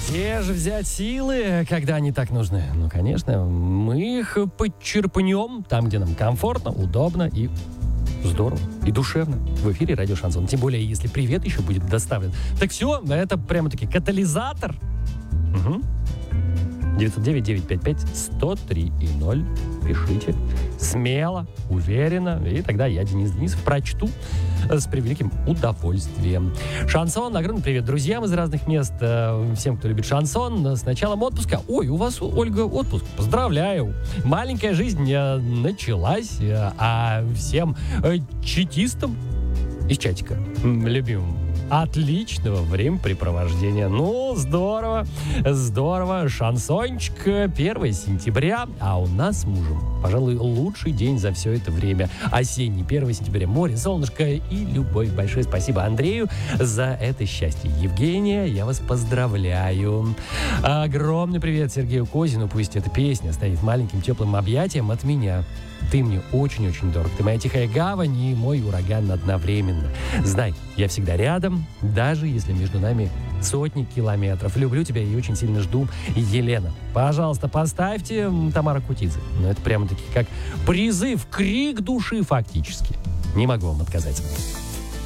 Где же взять силы, когда они так нужны? Ну, конечно, мы их подчерпнем там, где нам комфортно, удобно и здорово, и душевно. В эфире радио Шансон. Тем более, если привет еще будет доставлен. Так все, это прямо-таки катализатор. Угу. 909-955-103-0. Пишите смело, уверенно, и тогда я, Денис Денисов, прочту с превеликим удовольствием. Шансон, огромный привет друзьям из разных мест, всем, кто любит шансон, с началом отпуска. Ой, у вас, Ольга, отпуск, поздравляю. Маленькая жизнь началась, а всем читистам из чатика, любимым, отличного времяпрепровождения. Ну, здорово, здорово. Шансончик, 1 сентября, а у нас с мужем, пожалуй, лучший день за все это время. Осенний, 1 сентября, море, солнышко и любовь. Большое спасибо Андрею за это счастье. Евгения, я вас поздравляю. Огромный привет Сергею Козину. Пусть эта песня станет маленьким теплым объятием от меня. Ты мне очень-очень дорог. Ты моя тихая гавань и мой ураган одновременно. Знай, я всегда рядом, даже если между нами сотни километров. Люблю тебя и очень сильно жду. Елена, пожалуйста, поставьте Тамара Кутидзе. Ну, это прямо-таки как призыв, крик души фактически. Не могу вам отказать.